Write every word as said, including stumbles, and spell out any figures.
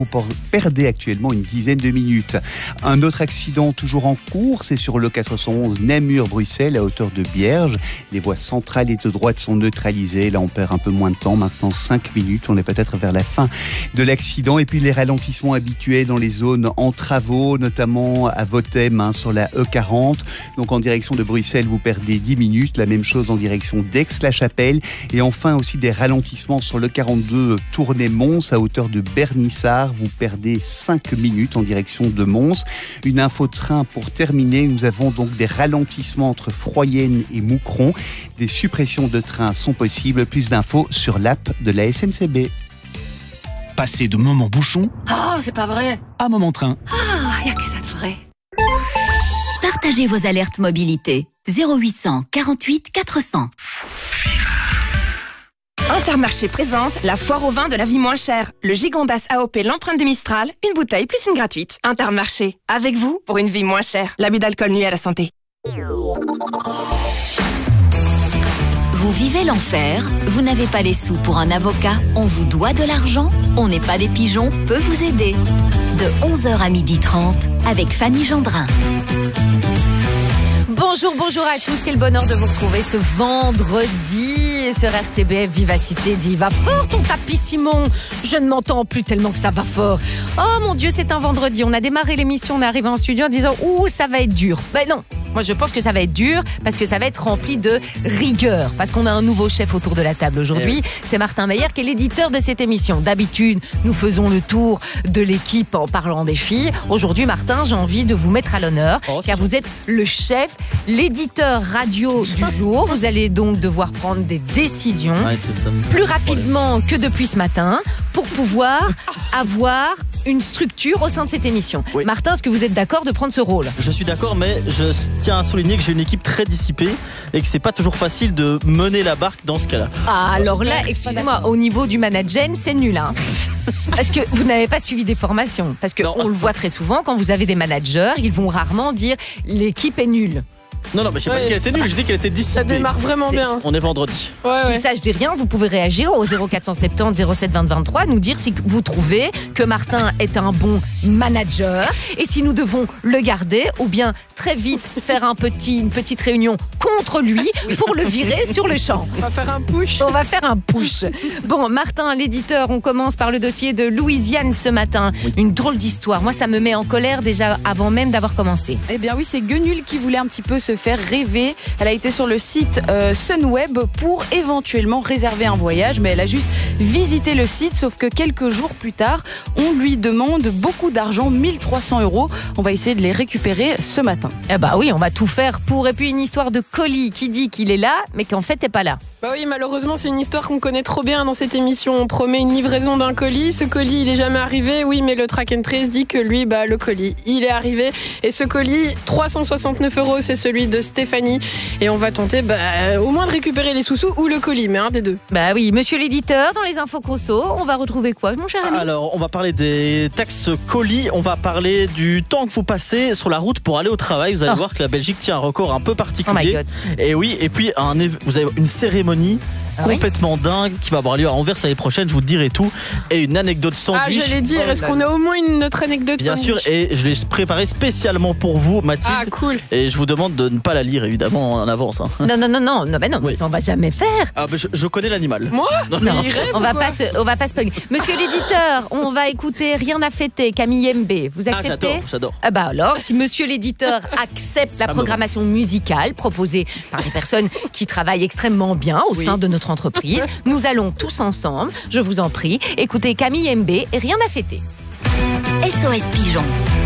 Vous perdez actuellement une dizaine de minutes. Un autre accident toujours en cours, c'est sur le quatre cent onze Namur-Bruxelles à hauteur de Bierge. Les voies centrales et de droite sont neutralisées. Là, on perd un peu moins de temps. Maintenant, cinq minutes. On est peut-être vers la fin de l'accident. Et puis, les ralentissements habitués dans les zones en travaux, notamment à Vothem, hein, sur la E quarante. Donc, en direction de Bruxelles, vous perdez dix minutes. La même chose en direction d'Aix-la-Chapelle. Et enfin, aussi des ralentissements sur le quarante-deux Tournai-Mons à hauteur de Bernissart. Vous perdez cinq minutes en direction de Mons. Une info train pour terminer. Nous avons donc des ralentissements entre Froyenne et Moucron. Des suppressions de trains sont possibles. Plus d'infos sur l'app de la S N C B. Passez de moment bouchon Ah, oh, c'est pas vrai. à moment train. Ah, y a que ça de vrai. Partagez vos alertes mobilité. zéro huit cent quarante-huit quatre cents. Intermarché présente la foire au vin de la vie moins chère. Le Gigondas A O P l'empreinte du Mistral, une bouteille plus une gratuite. Intermarché, avec vous pour une vie moins chère. L'abus d'alcool nuit à la santé. Vous vivez l'enfer? Vous n'avez pas les sous pour un avocat? On vous doit de l'argent? On n'est pas des pigeons peut vous aider. De onze heures à midi trente avec Fanny Gendrin. Bonjour, bonjour à tous, quel bonheur de vous retrouver ce vendredi sur R T B F Vivacité dit va fort ton tapis Simon, je ne m'entends plus tellement que ça va fort. Oh mon Dieu, c'est un vendredi, on a démarré l'émission, on est arrivé en studio en disant ouh ça va être dur. Ben non, moi je pense que ça va être dur parce que ça va être rempli de rigueur, parce qu'on a un nouveau chef autour de la table aujourd'hui, c'est Martin Meyer qui est l'éditeur de cette émission. D'habitude, nous faisons le tour de l'équipe en parlant des filles. Aujourd'hui Martin, j'ai envie de vous mettre à l'honneur oh, car vous êtes le chef, l'éditeur radio du jour. Vous allez donc devoir prendre des décisions ouais, c'est ça. plus rapidement que depuis ce matin pour pouvoir avoir une structure au sein de cette émission. Oui. Martin, est-ce que vous êtes d'accord de prendre ce rôle? Je suis d'accord, mais je tiens à souligner que j'ai une équipe très dissipée et que c'est pas toujours facile de mener la barque dans ce cas-là. Ah, alors là, excusez-moi, au niveau du management, c'est nul, hein. Parce que vous n'avez pas suivi des formations. Parce qu'on le voit très souvent, quand vous avez des managers, ils vont rarement dire l'équipe est nulle. Non, non, mais je sais pas oui. qu'elle était nulle, je dis qu'elle était dissipée. Ça démarre vraiment c'est, bien. On est vendredi. Ouais, je ouais. dis ça, je dis rien, vous pouvez réagir au zéro quatre cent soixante-dix zéro sept vingt vingt-trois, nous dire si vous trouvez que Martin est un bon manager et si nous devons le garder ou bien très vite faire un petit, une petite réunion contre lui pour le virer sur le champ. On va faire un push. On va faire un push. Bon, Martin, l'éditeur, on commence par le dossier de Louisiane ce matin. Oui. Une drôle d'histoire. Moi, ça me met en colère déjà avant même d'avoir commencé. Eh bien oui, c'est Guenul qui voulait un petit peu se faire rêver. Elle a été sur le site euh, Sunweb pour éventuellement réserver un voyage, mais elle a juste visité le site, sauf que quelques jours plus tard, on lui demande beaucoup d'argent, mille trois cents euros. On va essayer de les récupérer ce matin. Eh bah oui, on va tout faire pour. Et puis une histoire de colis qui dit qu'il est là, mais qu'en fait n'est pas là. Bah oui, malheureusement, c'est une histoire qu'on connaît trop bien dans cette émission. On promet une livraison d'un colis. Ce colis, il est jamais arrivé. Oui, mais le track and trace dit que lui, bah, le colis, il est arrivé. Et ce colis, trois cent soixante-neuf euros, c'est celui de Stéphanie. Et on va tenter, bah, au moins de récupérer les sous-sous ou le colis, mais un des deux. Bah oui, monsieur l'éditeur, dans les infos conso, on va retrouver quoi, mon cher ami? Alors, on va parler des taxes colis. On va parler du temps que vous passez sur la route pour aller au travail. Vous allez oh. voir que la Belgique tient un record un peu particulier. Oh my God. Et oui, et puis un, vous avez une cérémonie Ah complètement oui dingue qui va avoir lieu à Anvers l'année prochaine, je vous dirai tout. Et une anecdote sandwich. Ah, j'allais dire, est-ce qu'on a au moins une autre anecdote Bien sandwich? sûr, et je l'ai préparée spécialement pour vous, Mathilde. Ah, cool. Et je vous demande de ne pas la lire, évidemment, en avance. Hein. Non, non, non, non, non, bah non, oui. on va jamais faire. Ah, bah, je, je connais l'animal. Moi Non, non. on, va pas se, on va pas se spoiler. Monsieur l'éditeur, on va écouter Rien à fêter, Camille M B. Vous acceptez? Ah, j'adore, j'adore. Ah bah alors, si monsieur l'éditeur accepte la programmation musicale proposée par des personnes qui travaillent extrêmement bien au oui. sein de notre entreprise, nous allons tous ensemble, je vous en prie, écouter Camille M B et Rien à fêter. S O S Pigeon.